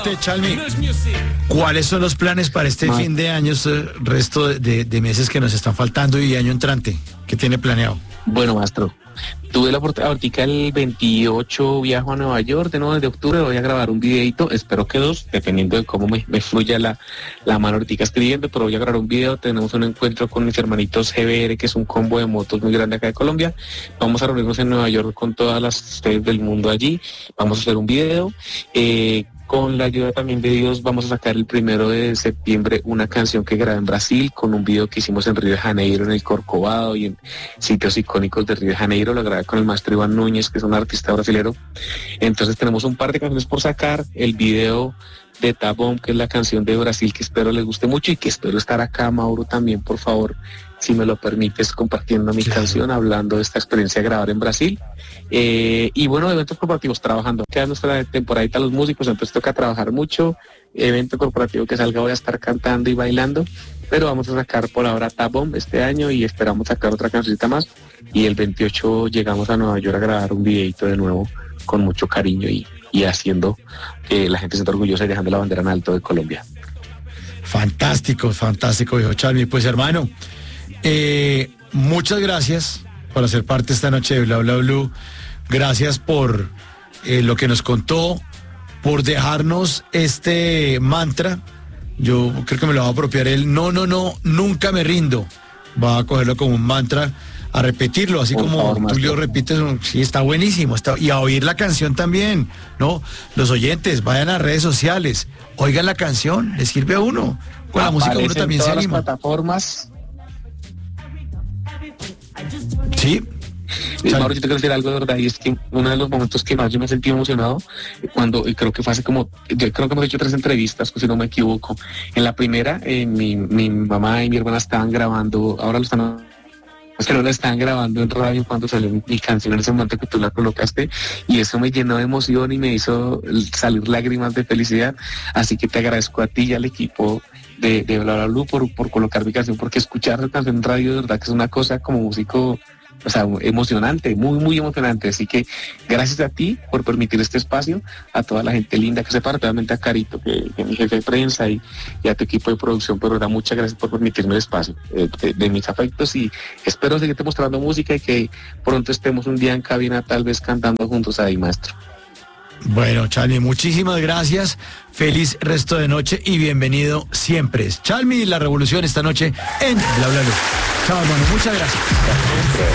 Chalmi, ¿cuáles son los planes para este fin de año, resto de meses que nos están faltando y año entrante? ¿Qué tiene planeado? Bueno, maestro, tuve la oportunidad, ahorita el 28 viajo a Nueva York, de nuevo desde octubre voy a grabar un videito, espero que 2, dependiendo de cómo me fluya la mano ahorita escribiendo, pero voy a grabar un video, tenemos un encuentro con mis hermanitos GBR, que es un combo de motos muy grande acá de Colombia, vamos a reunirnos en Nueva York con todas las sedes del mundo allí, vamos a hacer un video, con la ayuda también de Dios vamos a sacar el 1 de septiembre una canción que grabé en Brasil con un video que hicimos en Río de Janeiro, en el Corcovado y en sitios icónicos de Río de Janeiro. Lo grabé con el maestro Iván Núñez, que es un artista brasilero. Entonces tenemos un par de canciones por sacar. El video de Tabom, que es la canción de Brasil, que espero les guste mucho y que espero estar acá, Mauro, también, por favor, si me lo permites, compartiendo mi canción, hablando de esta experiencia de grabar en Brasil. Y bueno, eventos corporativos, trabajando. Queda nuestra temporadita los músicos, entonces toca trabajar mucho. Evento corporativo que salga voy a estar cantando y bailando, pero vamos a sacar por ahora Tabom este año y esperamos sacar otra cancioncita más. Y el 28 llegamos a Nueva York a grabar un videito de nuevo con mucho cariño y haciendo que la gente se esté orgullosa y dejando la bandera en alto de Colombia. Fantástico, fantástico, viejo Chalmi. Pues hermano, muchas gracias por hacer parte esta noche de Bla Bla Blue. Gracias por lo que nos contó, por dejarnos este mantra. Yo creo que me lo va a apropiar él. No, nunca me rindo. Va a cogerlo como un mantra, a repetirlo, así por como favor, tú lo repites. Sí, está buenísimo. Y a oír la canción también, ¿no? Los oyentes, vayan a redes sociales, oigan la canción, les sirve a uno. Con la música uno también se anima. Las plataformas. Sí. Mauro, yo te quiero decir algo de verdad, y es que uno de los momentos que más yo me sentí emocionado, y creo que fue hace como, yo creo que hemos hecho 3 entrevistas, si no me equivoco. En la primera, mi mamá y mi hermana estaban grabando, ahora lo están, pero la estaban grabando en radio cuando salió mi canción en ese momento que tú la colocaste, y eso me llenó de emoción y me hizo salir lágrimas de felicidad. Así que te agradezco a ti y al equipo de Bla Bla Blue por colocar mi canción, porque escuchar la canción en radio de verdad que es una cosa como músico, o sea, emocionante, muy emocionante. Así que gracias a ti por permitir este espacio, a toda la gente linda que se para, realmente a Carito, que es mi jefe de prensa, y a tu equipo de producción, pero verdad, muchas gracias por permitirme el espacio de mis afectos, y espero seguirte mostrando música y que pronto estemos un día en cabina, tal vez cantando juntos ahí, maestro. Bueno, Chalmi, muchísimas gracias, feliz resto de noche y bienvenido siempre. Chalmi, la revolución esta noche en Bla Bla Blue. Chao, hermano, muchas gracias.